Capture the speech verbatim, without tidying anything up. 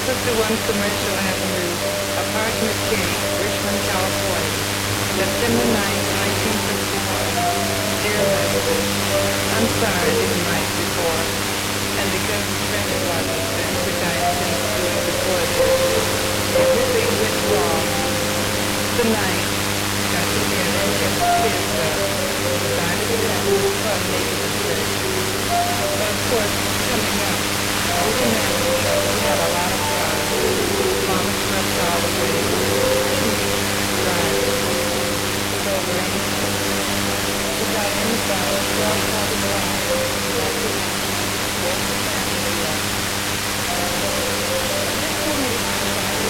fifty-one Commercial Avenue, Apartment K, Richmond, California. September ninth, nineteen fifty-one. Dear Leslie, I'm sorry I didn't write before, and because the credit wasn't sent, which I intended doing before this, everything went wrong. Tonight, got to be an engine, kids up. Decided to have a little fun making the trip. But of course, coming up, we didn't have any choice. We had a lot of fun. Mama slept all the way.